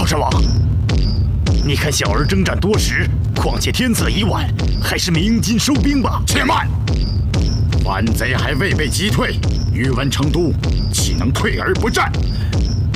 山王，你看小儿征战多时，况且天色已晚，还是鸣金收兵吧。 且慢，反贼还未被击退，宇文成都岂能退而不战？